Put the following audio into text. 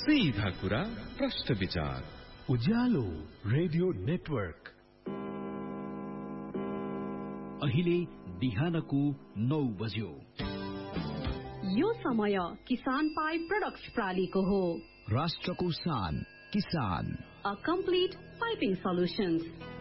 सीधा कुरा प्रश्न विचार उज्यालो रेडियो नेटवर्क अहिले बिहानको 9 बज्यो। यो समय किसान पाई प्रोडक्ट्स प्रालीको हो। राष्ट्रको शान किसान, अ कम्प्लिट पाइपिङ सल्युशन्स।